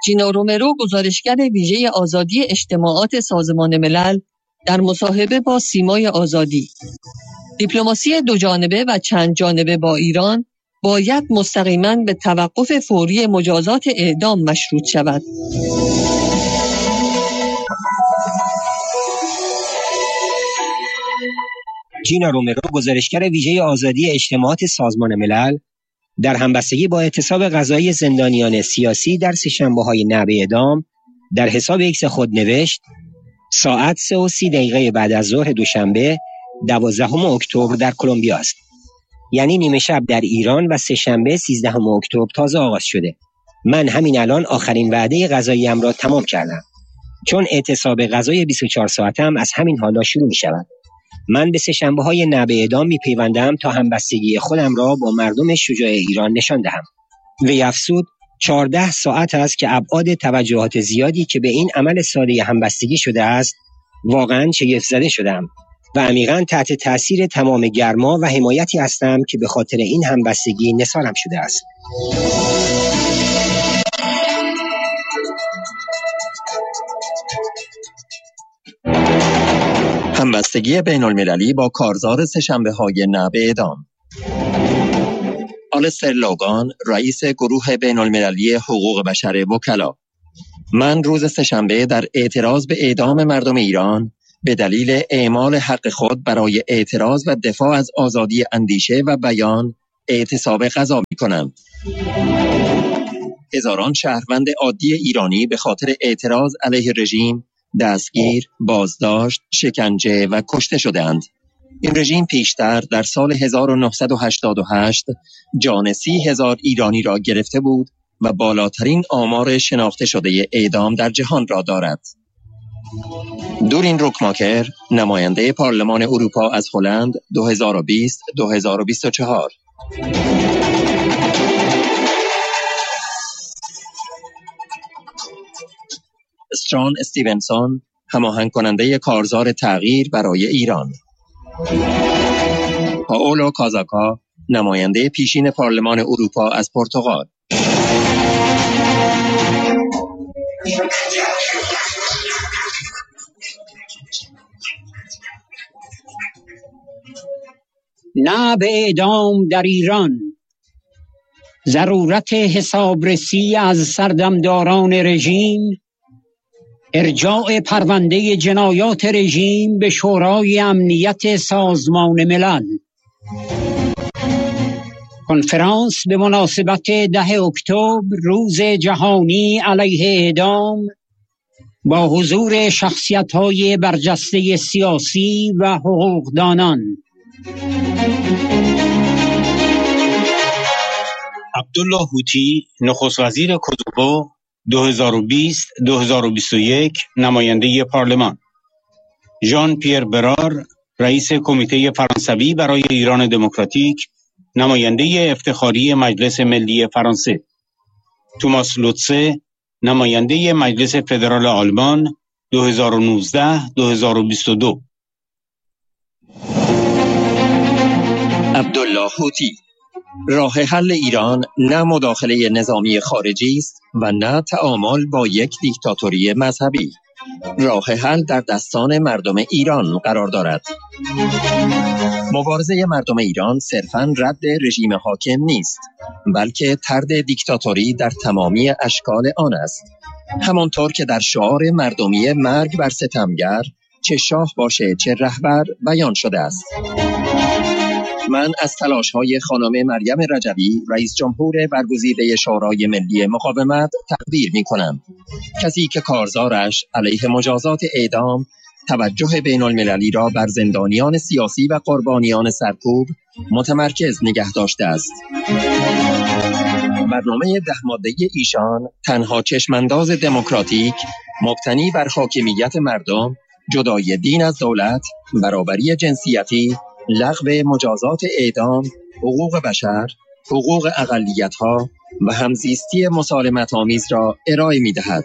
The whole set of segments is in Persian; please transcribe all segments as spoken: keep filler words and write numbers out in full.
جینا رومرو، گزارشگر ویژه آزادی اجتماعات سازمان ملل، در مصاحبه با سیمای آزادی: دیپلماسی دو جانبه و چند جانبه با ایران باید مستقیما به توقف فوری مجازات اعدام مشروط شود. جینا رومرو، گزارشگر ویژه آزادی اجتماعات سازمان ملل، در همبستگی با اعتصاب قضایی زندانیان سیاسی در سه‌شنبه‌های نعب اعدام در حساب ایکس خود نوشت: ساعت سه و سی دقیقه بعد از ظهر دوشنبه دوازدهم اکتبر در کلمبیا است. یعنی نیمه شب در ایران و سه‌شنبه سیزدهم اکتبر تازه آغاز شده. من همین الان آخرین وعده قضاییم را تمام کردم، چون اعتصاب قضایی بیست و چهار ساعتم از همین حالا شروع می شود. من به سه‌شنبه‌های نعب اعدام می پیوندم تا همبستگی خودم را با مردم شجاع ایران نشان دهم. وی افزود: چهارده ساعت است که ابعاد توجهات زیادی که به این عمل ساده همبستگی شده است واقعاً شگفت زده شدم و عمیقاً تحت تأثیر تمام گرما و حمایتی هستم که به خاطر این همبستگی نثارم شده است. همبستگی بین المللی با کارزار سه‌شنبه‌های نعب اعدام. آلستر لوگان، رئیس گروه بین المللی حقوق بشر وکلا: من روز سه‌شنبه در اعتراض به اعدام مردم ایران به دلیل اعمال حق خود برای اعتراض و دفاع از آزادی اندیشه و بیان اعتصاب غذا می‌کنم. هزاران شهروند عادی ایرانی به خاطر اعتراض علیه رژیم دستگیر، بازداشت، شکنجه و کشته شدند. این رژیم پیشتر در سال هزار و نهصد و هشتاد و هشت جان سی هزار ایرانی را گرفته بود و بالاترین آمار شناخته شده اعدام در جهان را دارد. دورین روکماکر، نماینده پارلمان اروپا از هلند دو هزار و بیست تا دو هزار و بیست و چهار. استران استیونسون، هماهنگ کننده کارزار تغییر برای ایران. پائولو کازاکا، نماینده پیشین پارلمان اروپا از پرتغال. نعب اعدام در ایران، ضرورت حسابرسی از سردمداران رژیم، ارجاع پرونده جنایات رژیم به شورای امنیت سازمان ملل. کنفرانس به مناسبت ده اکتبر، روز جهانی علیه اعدام، با حضور شخصیت‌های برجسته سیاسی و حقوقدانان. عبدالله هوتی، نخست وزیر کوزوو، دو هزار و بیست تا دو هزار و بیست و یک، نماینده پارلمان. ژان پیر برار، رئیس کمیته فرانسوی برای ایران دموکراتیک، نماینده افتخاری مجلس ملی فرانسه. توماس لوتسه، نماینده مجلس فدرال آلمان، دو هزار و نوزده تا دو هزار و بیست و دو. عبدالله هوتی: راه حل ایران نه مداخله نظامی خارجی است و نه تعامل با یک دیکتاتوری مذهبی. راه حل در دستان مردم ایران قرار دارد. مبارزه مردم ایران صرفاً رد رژیم حاکم نیست، بلکه طرد دیکتاتوری در تمامی اشکال آن است. همانطور که در شعار مردمی مرگ بر ستمگر، چه شاه باشه چه رهبر بیان شده است. من از تلاش‌های خانم مریم رجوی، رئیس جمهور برگزیده شورای ملی مقاومت، تقدیر می‌کنم. کسی که کارزارش علیه مجازات اعدام توجه بین المللی را بر زندانیان سیاسی و قربانیان سرکوب متمرکز نگه داشته است. برنامه ده ماده ایشان تنها چشمانداز دموکراتیک، مبتنی بر حاکمیت مردم، جدای دین از دولت، برابری جنسیتی، لغو مجازات اعدام، حقوق بشر، حقوق اقلیت‌ها و همزیستی مسالمت‌آمیز را ارائه می‌دهد.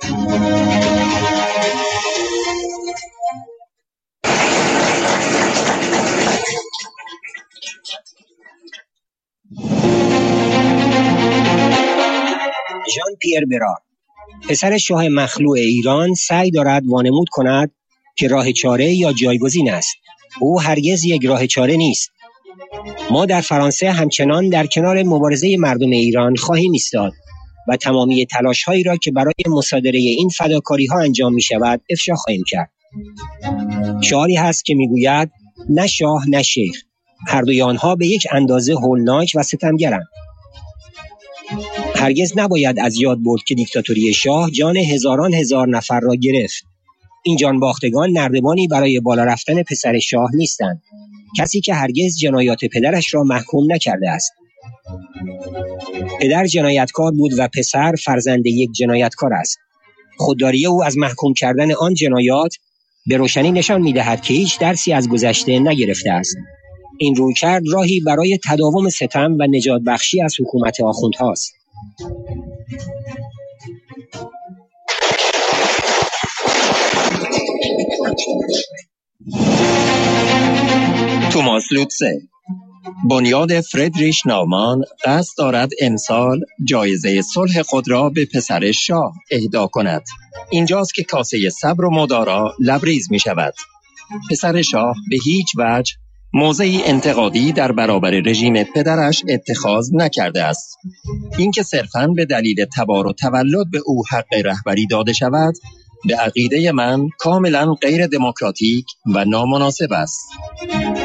ژان پیر برار، پسر شاه مخلوع ایران سعی دارد وانمود کند که راه چاره یا جایگزین است. او هرگز یک راه چاره نیست. ما در فرانسه همچنان در کنار مبارزه مردم ایران خواهیم ایستاد و تمامی تلاش‌هایی را که برای مصادره این فداکاری‌ها انجام می‌شود افشا خواهیم کرد. شعاری هست که می‌گوید نه شاه نه شیخ، هر دوی آنها به یک اندازه هولناک و ستمگرند. هرگز نباید از یاد برد که دیکتاتوری شاه جان هزاران هزار نفر را گرفت. این جانباختگان نردبانی برای بالا رفتن پسر شاه نیستند، کسی که هرگز جنایات پدرش را محکوم نکرده است. پدر جنایتکار بود و پسر فرزند یک جنایتکار است. خودداری او از محکوم کردن آن جنایات به روشنی نشان می‌دهد که هیچ درسی از گذشته نگرفته است. این رویکرد راهی برای تداوم ستم و نجات بخشی از حکومت آخوندهاست. توماس لوتسه. بنیاد فردریش نامان قصد دارد امسال جایزه صلح خود را به پسر شاه اهدا کند. اینجاست که کاسه صبر و مدارا لبریز می شود. پسر شاه به هیچ وجه موضعی انتقادی در برابر رژیم پدرش اتخاذ نکرده است. اینکه صرفاً به دلیل تبار و تولد به او حق رهبری داده شود، به عقیده من کاملاً غیر دموکراتیک و نامناسب است.